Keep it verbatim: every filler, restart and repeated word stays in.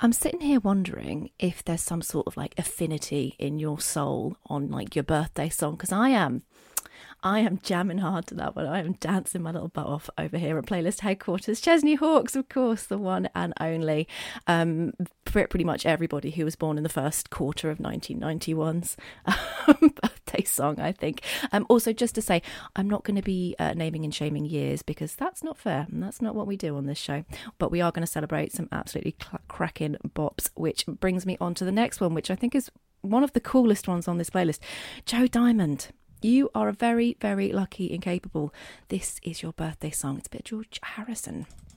I'm sitting here wondering if there's some sort of like affinity in your soul on like your birthday song, because I am. I am jamming hard to that one. I am dancing my little butt off over here at Playlist Headquarters. Chesney Hawkes, of course, the one and only. Um, pretty much everybody who was born in the first quarter of nineteen ninety-one's um, birthday song, I think. Um, also, just to say, I'm not going to be uh, naming and shaming years because that's not fair and that's not what we do on this show. But we are going to celebrate some absolutely cl- cracking bops, which brings me on to the next one, which I think is one of the coolest ones on this playlist. Joe Diamond. You are a very, very lucky and capable. This is your birthday song. It's a bit George Harrison.